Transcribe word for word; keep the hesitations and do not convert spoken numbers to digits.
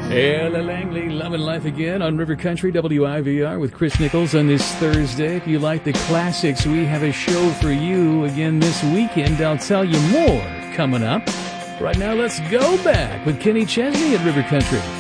Ella Langley, Loving Life Again on River Country W I V R with Chris Nichols on this Thursday. If you like the classics, we have a show for you again this weekend. I'll tell you more coming up. Right now, let's go back with Kenny Chesney at River Country.